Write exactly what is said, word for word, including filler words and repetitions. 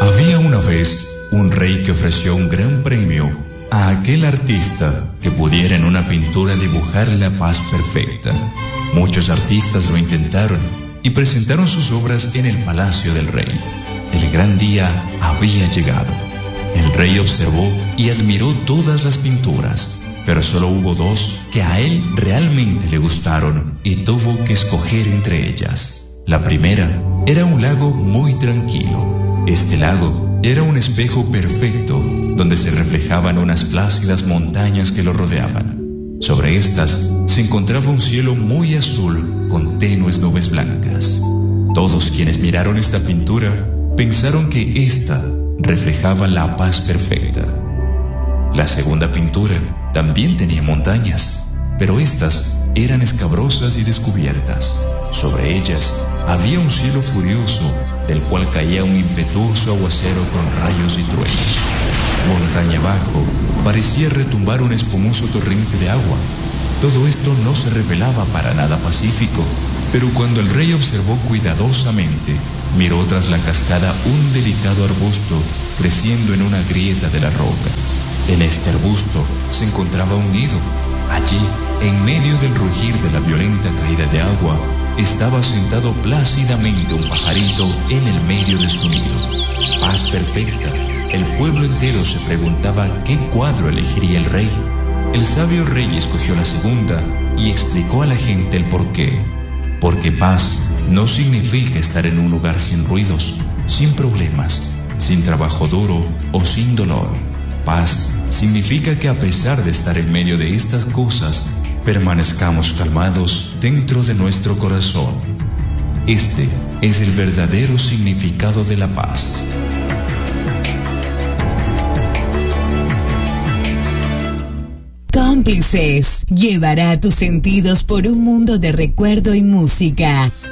Había una vez un rey que ofreció un gran premio a aquel artista que pudiera en una pintura dibujar la paz perfecta. Muchos artistas lo intentaron y presentaron sus obras en el palacio del rey. El gran día había llegado. El rey observó y admiró todas las pinturas, pero solo hubo dos que a él realmente le gustaron y tuvo que escoger entre ellas. La primera era un lago muy tranquilo. Este lago era un espejo perfecto donde se reflejaban unas plácidas montañas que lo rodeaban. Sobre estas se encontraba un cielo muy azul con tenues nubes blancas. Todos quienes miraron esta pintura pensaron que ésta reflejaba la paz perfecta. La segunda pintura también tenía montañas, pero estas eran escabrosas y descubiertas. Sobre ellas había un cielo furioso del cual caía un impetuoso aguacero con rayos y truenos. Montaña abajo parecía retumbar un espumoso torrente de agua. Todo esto no se revelaba para nada pacífico, pero cuando el rey observó cuidadosamente, miró tras la cascada un delicado arbusto creciendo en una grieta de la roca. En este arbusto se encontraba un nido. Allí, en medio del rugir de la violenta caída de agua, estaba sentado plácidamente un pajarito en el medio de su nido. Paz perfecta. El pueblo entero se preguntaba qué cuadro elegiría el rey. El sabio rey escogió la segunda y explicó a la gente el porqué. Porque paz no significa estar en un lugar sin ruidos, sin problemas, sin trabajo duro o sin dolor. Paz significa que a pesar de estar en medio de estas cosas, permanezcamos calmados dentro de nuestro corazón. Este es el verdadero significado de la paz. Cómplices llevará tus sentidos por un mundo de recuerdo y música.